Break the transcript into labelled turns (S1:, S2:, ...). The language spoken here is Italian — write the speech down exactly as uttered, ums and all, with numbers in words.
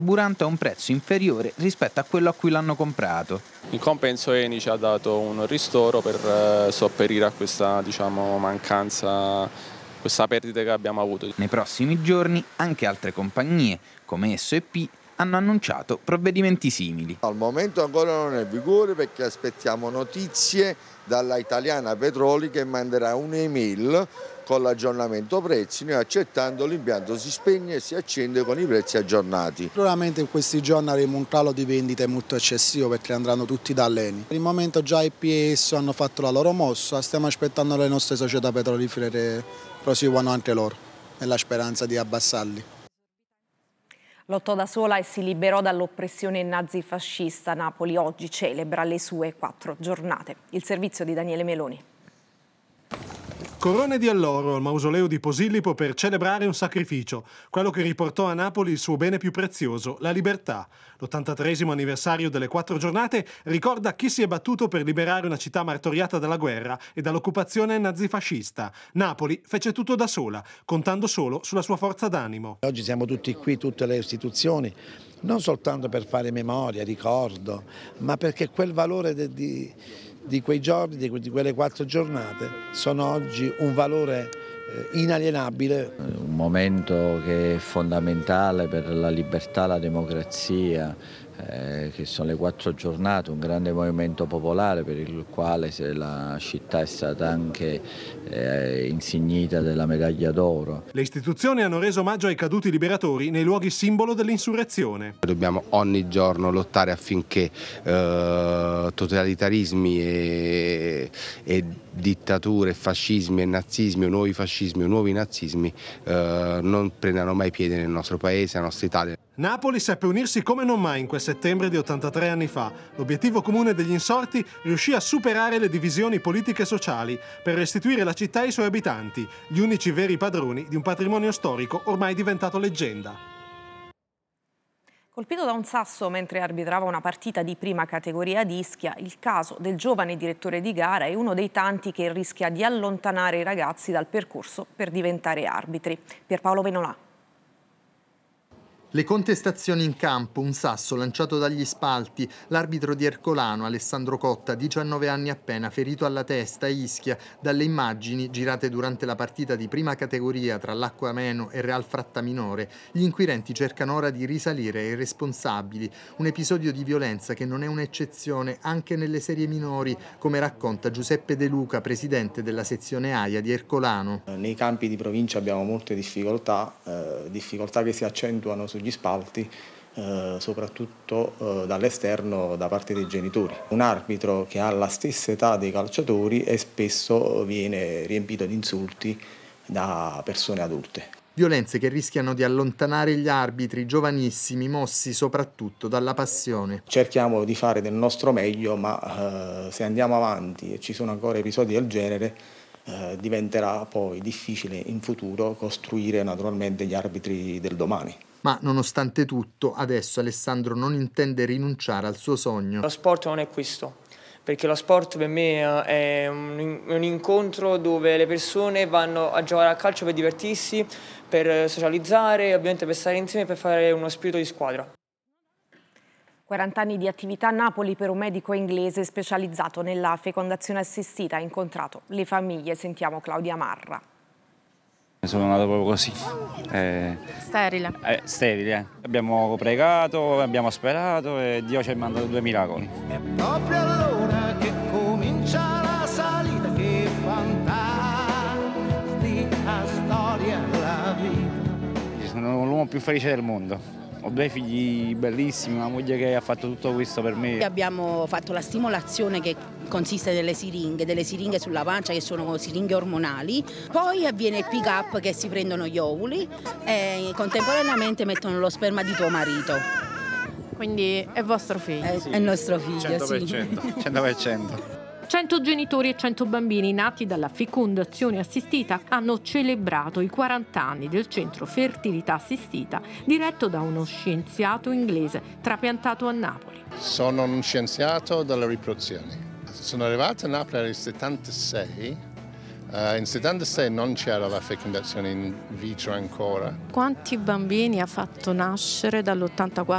S1: carburante a un prezzo inferiore rispetto a quello a cui l'hanno comprato.
S2: In compenso Eni ci ha dato un ristoro per eh, sopperire a questa, diciamo, mancanza, questa perdita che abbiamo avuto.
S1: Nei prossimi giorni anche altre compagnie, come S E P, hanno annunciato provvedimenti simili.
S3: Al momento ancora non è in vigore perché aspettiamo notizie dalla Italiana Petroli che manderà un'email con l'aggiornamento prezzi. Noi accettando l'impianto si spegne e si accende con i prezzi aggiornati.
S4: Sicuramente in questi giorni avremo un calo di vendite molto eccessivo perché andranno tutti dall'Eni. Per il momento già i P S hanno fatto la loro mossa, stiamo aspettando le nostre società petrolifere che proseguano anche loro, nella speranza di abbassarli.
S5: Lottò da sola e si liberò dall'oppressione nazifascista. Napoli oggi celebra le sue quattro giornate. Il servizio di Daniele Meloni.
S6: Corone di alloro al mausoleo di Posillipo per celebrare un sacrificio, quello che riportò a Napoli il suo bene più prezioso, la libertà. l'ottantatreesimo anniversario delle quattro giornate ricorda chi si è battuto per liberare una città martoriata dalla guerra e dall'occupazione nazifascista. Napoli fece tutto da sola, contando solo sulla sua forza d'animo.
S7: Oggi siamo tutti qui, tutte le istituzioni, non soltanto per fare memoria, ricordo, ma perché quel valore de, di... di quei giorni, di quelle quattro giornate, sono oggi un valore inalienabile.
S8: Un momento che è fondamentale per la libertà, la democrazia, eh, che sono le quattro giornate, un grande movimento popolare per il quale la città è stata anche eh, insignita della medaglia d'oro.
S6: Le istituzioni hanno reso omaggio ai caduti liberatori nei luoghi simbolo dell'insurrezione.
S9: Dobbiamo ogni giorno lottare affinché eh, totalitarismi e, e dittature, fascismi e nazismi o nuovi fascismi o nuovi nazismi eh, non prendano mai piede nel nostro paese, nella nostra Italia.
S6: Napoli seppe unirsi come non mai in quel settembre di ottantatré anni fa. L'obiettivo comune degli insorti riuscì a superare le divisioni politiche e sociali per restituire la città ai suoi abitanti, gli unici veri padroni di un patrimonio storico ormai diventato leggenda.
S5: Colpito da un sasso mentre arbitrava una partita di prima categoria ad Ischia, il caso del giovane direttore di gara è uno dei tanti che rischia di allontanare i ragazzi dal percorso per diventare arbitri. Pierpaolo Venolà.
S10: Le contestazioni in campo, un sasso lanciato dagli spalti, l'arbitro di Ercolano, Alessandro Cotta, diciannove anni appena, ferito alla testa a Ischia, dalle immagini girate durante la partita di prima categoria tra l'Acqua Ameno e Real Frattaminore. Gli inquirenti cercano ora di risalire ai responsabili, un episodio di violenza che non è un'eccezione anche nelle serie minori, come racconta Giuseppe De Luca, presidente della sezione AIA di Ercolano.
S11: Nei campi di provincia abbiamo molte difficoltà, eh, difficoltà che si accentuano su gli spalti, eh, soprattutto eh, dall'esterno da parte dei genitori. Un arbitro che ha la stessa età dei calciatori e spesso viene riempito di insulti da persone adulte.
S10: Violenze che rischiano di allontanare gli arbitri giovanissimi, mossi soprattutto dalla passione.
S11: Cerchiamo di fare del nostro meglio, ma eh, se andiamo avanti e ci sono ancora episodi del genere, eh, diventerà poi difficile in futuro costruire naturalmente gli arbitri del domani.
S10: Ma nonostante tutto, adesso Alessandro non intende rinunciare al suo sogno.
S12: Lo sport non è questo, perché lo sport per me è un, un incontro dove le persone vanno a giocare a calcio per divertirsi, per socializzare, ovviamente per stare insieme e per fare uno spirito di squadra.
S5: quaranta anni di attività a Napoli per un medico inglese specializzato nella fecondazione assistita. Ha incontrato le famiglie. Sentiamo Claudia Marra.
S13: Sono nato proprio così. Eh,
S14: sterile.
S13: Eh, sterile, eh. Abbiamo pregato, abbiamo sperato e Dio ci ha mandato due miracoli.
S15: È proprio allora che comincia la salita, che fantastica storia la vita.
S13: Sono l'uomo più felice del mondo. Ho due figli bellissimi, una moglie che ha fatto tutto questo per me.
S14: Abbiamo fatto la stimolazione che consiste nelle siringhe, delle siringhe sulla pancia che sono siringhe ormonali, poi avviene il pick up che si prendono gli ovuli e contemporaneamente mettono lo sperma di tuo marito.
S16: Quindi è vostro figlio?
S14: È,
S16: sì.
S14: è nostro figlio,
S13: cento per cento,
S14: sì.
S13: cento per cento.
S16: cento genitori e cento bambini nati dalla fecondazione assistita hanno celebrato i quaranta anni del centro fertilità assistita diretto da uno scienziato inglese trapiantato a Napoli.
S17: Sono un scienziato della riproduzione. Sono arrivato a Napoli nel settantasei. Uh, in settantasei non c'era la fecondazione in vitro ancora.
S16: Quanti bambini ha fatto nascere dall'ottantaquattro